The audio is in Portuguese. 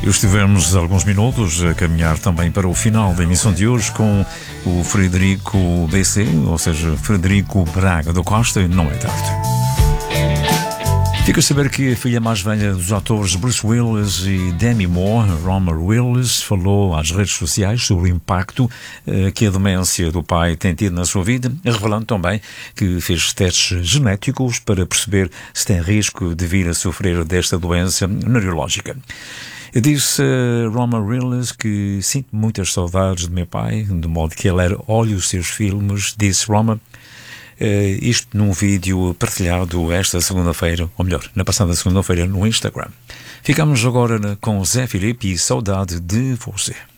Estivemos alguns minutos a caminhar também para o final da emissão de hoje com o Frederico BC, ou seja, Frederico Braga da Costa, e Não é Tarde. Fica a saber que a filha mais velha dos atores Bruce Willis e Demi Moore, Roma Willis, falou às redes sociais sobre o impacto que a demência do pai tem tido na sua vida, revelando também que fez testes genéticos para perceber se tem risco de vir a sofrer desta doença neurológica. Eu disse a Roma Willis que sinto muitas saudades do meu pai, de modo que ele olhe os seus filmes, disse Roma. Isto num vídeo partilhado esta segunda-feira, ou melhor, na passada segunda-feira no Instagram. Ficamos agora com Zé Filipe e Saudade de Você.